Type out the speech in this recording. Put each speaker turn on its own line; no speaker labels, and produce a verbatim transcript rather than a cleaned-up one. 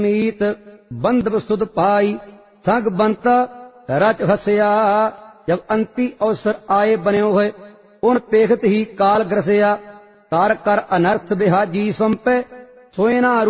मीत बंधव सुध पाई संग बनता रच हसिया। जब अंती अवसर आए बने हुए उन पेखत ही काल ग्रसिया। कर कर अनर्थ बिहाजी संपे सोए ना